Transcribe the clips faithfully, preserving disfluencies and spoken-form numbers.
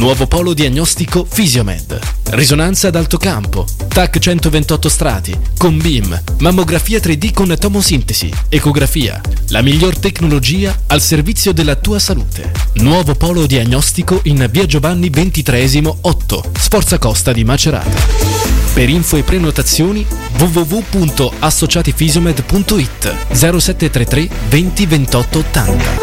Nuovo polo diagnostico Fisiomed. Risonanza ad alto campo, T A C centoventotto strati, con B I M, mammografia tre D con tomosintesi, ecografia. La miglior tecnologia al servizio della tua salute. Nuovo polo diagnostico in via Giovanni ventitreesimo otto, Sforza Costa di Macerata. Per info e prenotazioni w w w punto associatifisiomed punto i t zero sette tre tre venti ventotto ottanta.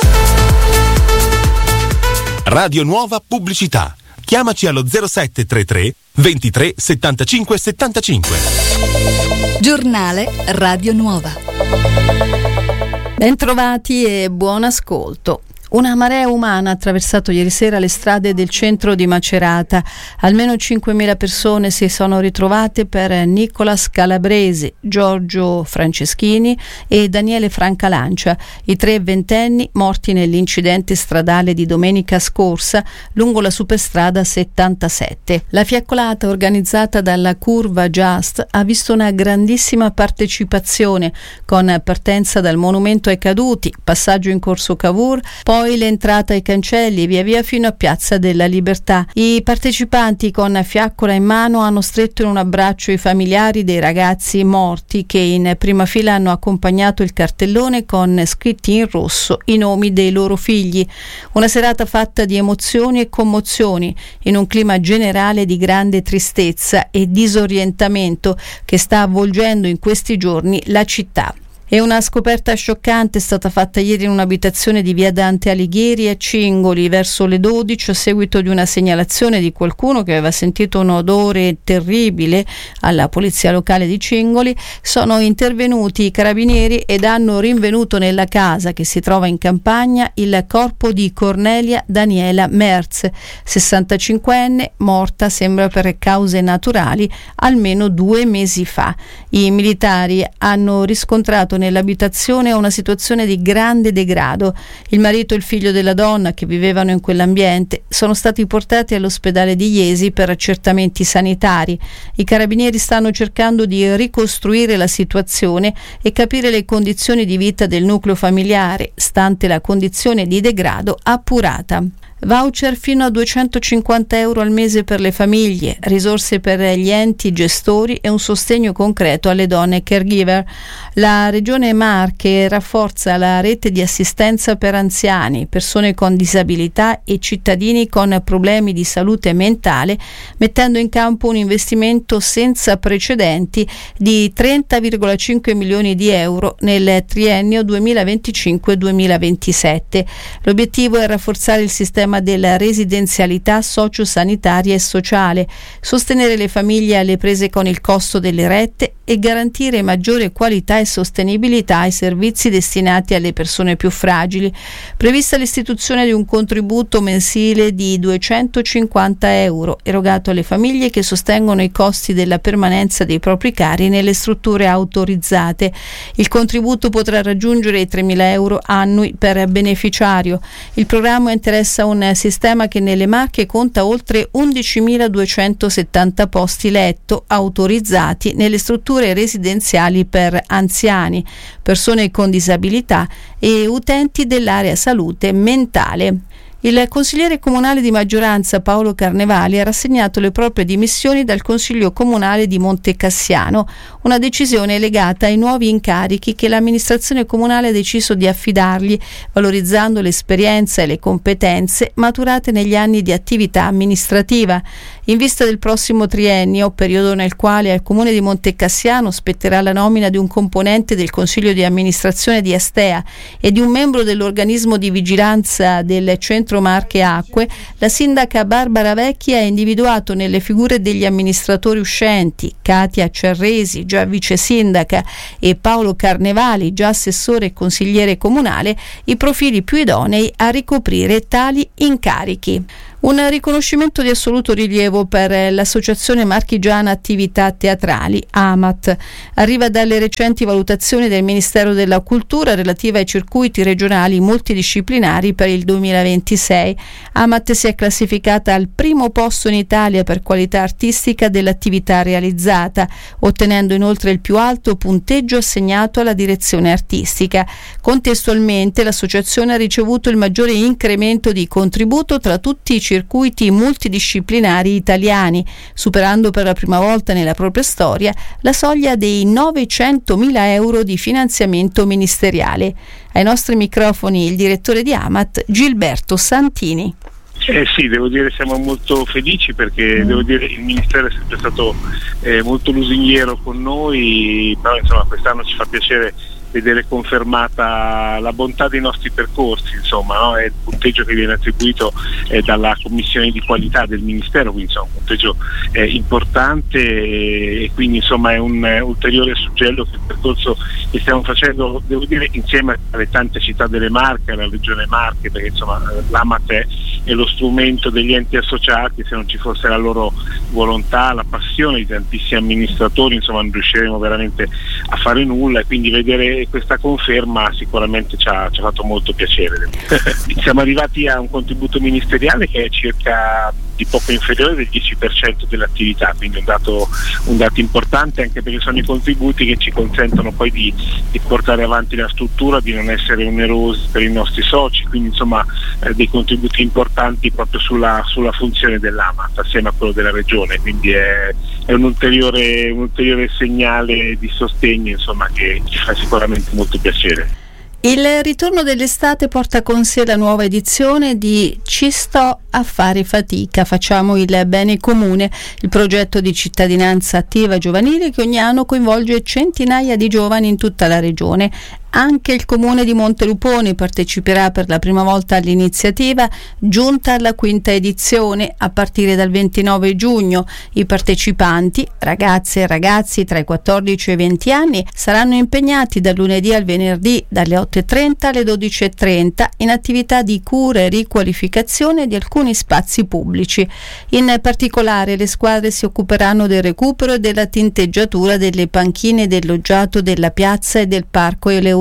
Radio Nuova Pubblicità. Chiamaci allo zero sette tre tre ventitré settantacinque settantacinque. Giornale Radio Nuova. Bentrovati e buon ascolto. Una marea umana ha attraversato ieri sera le strade del centro di Macerata. Almeno cinquemila persone si sono ritrovate per Nicolas Calabresi, Giorgio Franceschini e Daniele Francalancia, i tre ventenni morti nell'incidente stradale di domenica scorsa lungo la superstrada settantasette. La fiaccolata organizzata dalla Curva Just ha visto una grandissima partecipazione, con partenza dal monumento ai caduti, passaggio in corso Cavour, poi l'entrata ai cancelli e via via fino a Piazza della Libertà. I partecipanti con fiaccola in mano hanno stretto in un abbraccio i familiari dei ragazzi morti, che in prima fila hanno accompagnato il cartellone con scritti in rosso i nomi dei loro figli. Una serata fatta di emozioni e commozioni, in un clima generale di grande tristezza e disorientamento che sta avvolgendo in questi giorni la città. E una scoperta scioccante è stata fatta ieri in un'abitazione di via Dante Alighieri a Cingoli verso le dodici, a seguito di una segnalazione di qualcuno che aveva sentito un odore terribile alla polizia locale di Cingoli. Sono intervenuti i carabinieri ed hanno rinvenuto nella casa, che si trova in campagna, il corpo di Cornelia Daniela Merz, sessantacinquenne, morta sembra per cause naturali almeno due mesi fa. I militari hanno riscontrato nell'abitazione una situazione di grande degrado. Il marito e il figlio della donna, che vivevano in quell'ambiente, sono stati portati all'ospedale di Iesi per accertamenti sanitari. I carabinieri stanno cercando di ricostruire la situazione e capire le condizioni di vita del nucleo familiare, stante la condizione di degrado appurata. Voucher fino a duecentocinquanta euro al mese per le famiglie, risorse per gli enti gestori e un sostegno concreto alle donne caregiver. La Regione Marche rafforza la rete di assistenza per anziani, persone con disabilità e cittadini con problemi di salute mentale, mettendo in campo un investimento senza precedenti di trenta virgola cinque milioni di euro nel triennio duemilaventicinque duemilaventisette. L'obiettivo è rafforzare il sistema della residenzialità sociosanitaria e sociale, sostenere le famiglie alle prese con il costo delle rette e garantire maggiore qualità e sostenibilità ai servizi destinati alle persone più fragili. Prevista l'istituzione di un contributo mensile di duecentocinquanta euro erogato alle famiglie che sostengono i costi della permanenza dei propri cari nelle strutture autorizzate. Il contributo potrà raggiungere i tremila euro annui per beneficiario. Il programma interessa un sistema che nelle Marche conta oltre undicimiladuecentosettanta posti letto autorizzati nelle strutture residenziali per anziani, persone con disabilità e utenti dell'area salute mentale. Il consigliere comunale di maggioranza Paolo Carnevali ha rassegnato le proprie dimissioni dal Consiglio Comunale di Montecassiano, una decisione legata ai nuovi incarichi che l'amministrazione comunale ha deciso di affidargli, valorizzando l'esperienza e le competenze maturate negli anni di attività amministrativa. In vista del prossimo triennio, periodo nel quale al Comune di Montecassiano spetterà la nomina di un componente del Consiglio di amministrazione di Astea e di un membro dell'organismo di vigilanza del Centro Marche Acque, la sindaca Barbara Vecchi ha individuato nelle figure degli amministratori uscenti, Katia Cerresi, già vice sindaca, e Paolo Carnevali, già assessore e consigliere comunale, i profili più idonei a ricoprire tali incarichi. Un riconoscimento di assoluto rilievo per l'Associazione Marchigiana Attività Teatrali, A M A T. Arriva dalle recenti valutazioni del Ministero della Cultura relative ai circuiti regionali multidisciplinari per il duemilaventisei. A M A T si è classificata al primo posto in Italia per qualità artistica dell'attività realizzata, ottenendo inoltre il più alto punteggio assegnato alla direzione artistica. Contestualmente l'associazione ha ricevuto il maggiore incremento di contributo tra tutti i circuiti circuiti multidisciplinari italiani, superando per la prima volta nella propria storia la soglia dei novecentomila euro di finanziamento ministeriale. Ai nostri microfoni il direttore di Amat, Gilberto Santini. Eh sì, devo dire siamo molto felici perché devo dire il Ministero è sempre stato eh, molto lusinghiero con noi, però insomma quest'anno ci fa piacere vedere confermata la bontà dei nostri percorsi, insomma, no? È il punteggio che viene attribuito eh, dalla commissione di qualità del Ministero, quindi insomma un punteggio eh, importante e quindi insomma è un eh, ulteriore suggello che il percorso che stiamo facendo, devo dire, insieme alle tante città delle Marche, alla Regione Marche, perché insomma l'Amat è, è lo strumento degli enti associati, se non ci fosse la loro volontà, la passione di tantissimi amministratori, insomma non riusciremo veramente a fare nulla, e quindi vedere questa conferma sicuramente ci ha, ci ha fatto molto piacere. Siamo arrivati a un contributo ministeriale che è circa di poco inferiore del dieci per cento dell'attività, quindi un dato, un dato importante, anche perché sono i contributi che ci consentono poi di, di portare avanti la struttura, di non essere onerosi per i nostri soci, quindi insomma eh, dei contributi importanti proprio sulla, sulla funzione dell'Amat assieme a quello della Regione, quindi è, è un ulteriore, un ulteriore segnale di sostegno, insomma, che ci fa sicuramente molto piacere. Il ritorno dell'estate porta con sé la nuova edizione di Ci sto a fare fatica, facciamo il bene comune, il progetto di cittadinanza attiva giovanile che ogni anno coinvolge centinaia di giovani in tutta la regione. Anche il comune di Montelupone parteciperà per la prima volta all'iniziativa, giunta alla quinta edizione a partire dal ventinove giugno. I partecipanti, ragazze e ragazzi tra i quattordici e i venti anni, saranno impegnati dal lunedì al venerdì dalle otto e trenta alle dodici e trenta in attività di cura e riqualificazione di alcuni spazi pubblici. In particolare le squadre si occuperanno del recupero e della tinteggiatura delle panchine del loggiato della piazza e del parco Eleuteri.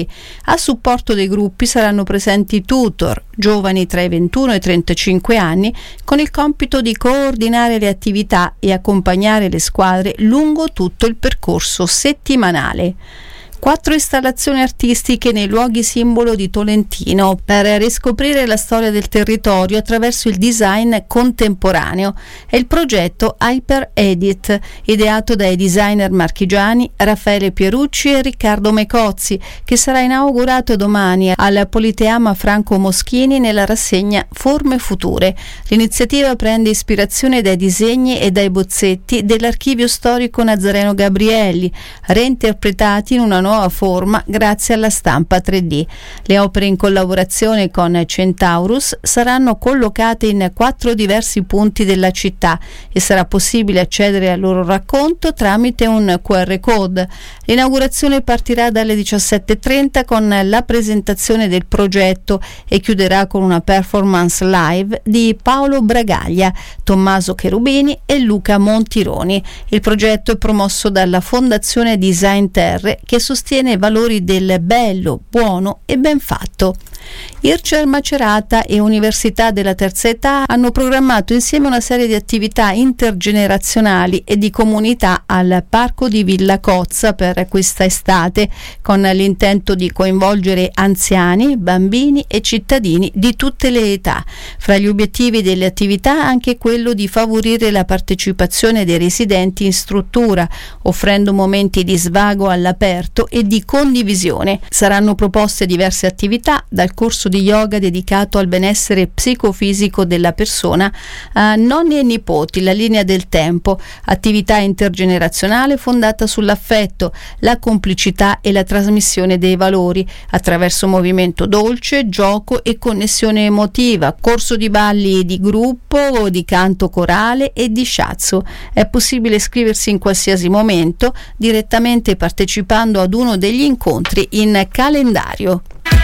A supporto dei gruppi saranno presenti tutor, giovani tra i ventuno e i trentacinque anni, con il compito di coordinare le attività e accompagnare le squadre lungo tutto il percorso settimanale. Quattro installazioni artistiche nei luoghi simbolo di Tolentino per riscoprire la storia del territorio attraverso il design contemporaneo. È il progetto Hyper Edit, ideato dai designer marchigiani Raffaele Pierucci e Riccardo Mecozzi, che sarà inaugurato domani al Politeama Franco Moschini nella rassegna Forme Future. L'iniziativa prende ispirazione dai disegni e dai bozzetti dell'archivio storico Nazareno Gabrielli, reinterpretati in una nuova nuova forma grazie alla stampa tre D. Le opere in collaborazione con Centaurus saranno collocate in quattro diversi punti della città e sarà possibile accedere al loro racconto tramite un Q R code. L'inaugurazione partirà dalle diciassette e trenta con la presentazione del progetto e chiuderà con una performance live di Paolo Bragaglia, Tommaso Cherubini e Luca Montironi. Il progetto è promosso dalla Fondazione Design Terre, che sostiene i valori del bello, buono e ben fatto. I R C E R Macerata e Università della Terza Età hanno programmato insieme una serie di attività intergenerazionali e di comunità al Parco di Villa Cozza per questa estate, con l'intento di coinvolgere anziani, bambini e cittadini di tutte le età. Fra gli obiettivi delle attività anche quello di favorire la partecipazione dei residenti in struttura, offrendo momenti di svago all'aperto e di condivisione. Saranno proposte diverse attività, dal corso di yoga dedicato al benessere psicofisico della persona a nonni e nipoti, la linea del tempo, attività intergenerazionale fondata sull'affetto, la complicità e la trasmissione dei valori attraverso movimento dolce, gioco e connessione emotiva, corso di balli di gruppo, di canto corale e di shiatsu. È possibile iscriversi in qualsiasi momento direttamente partecipando ad uno degli incontri in calendario.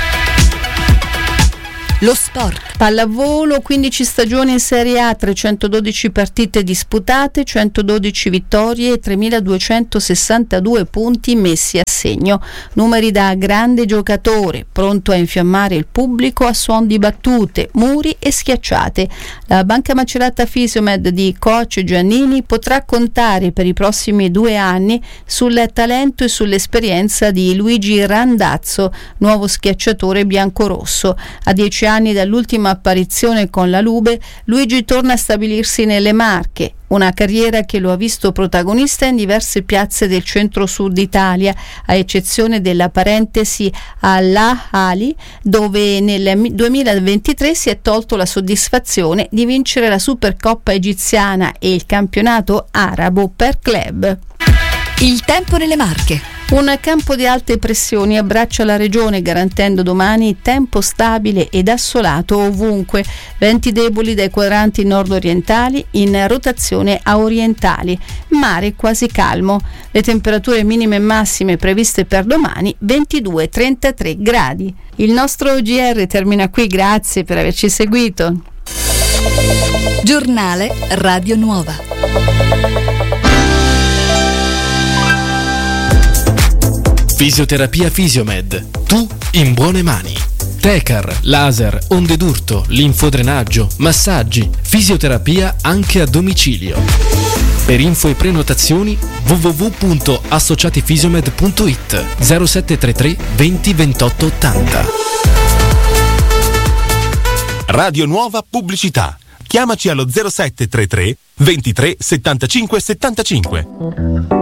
Lo sport. Pallavolo, quindici stagioni in Serie A, trecentododici partite disputate, centododici vittorie e tremiladuecentosessantadue punti messi a segno. Numeri da grande giocatore, pronto a infiammare il pubblico a suon di battute, muri e schiacciate. La Banca Macerata Fisiomed di coach Giannini potrà contare per i prossimi due anni sul talento e sull'esperienza di Luigi Randazzo, nuovo schiacciatore biancorosso. A dieci anni dall'ultima apparizione con la Lube, Luigi torna a stabilirsi nelle Marche, una carriera che lo ha visto protagonista in diverse piazze del centro-sud Italia, a eccezione della parentesi all'Ahly, dove nel duemilaventitré si è tolto la soddisfazione di vincere la Supercoppa egiziana e il campionato arabo per club. Il tempo nelle Marche. Un campo di alte pressioni abbraccia la regione, garantendo domani tempo stabile ed assolato ovunque, venti deboli dai quadranti nord-orientali in rotazione a orientali, mare quasi calmo. Le temperature minime e massime previste per domani ventidue trentatré gradi. Il nostro G R termina qui, grazie per averci seguito. Giornale Radio Nuova. Fisioterapia Fisiomed. Tu in buone mani. Tecar, laser, onde d'urto, linfodrenaggio, massaggi, fisioterapia anche a domicilio. Per info e prenotazioni w w w punto associatifisiomed punto i t zero sette tre tre venti ventotto ottanta. Radio Nuova Pubblicità. Chiamaci allo zero sette tre tre ventitré settantacinque settantacinque.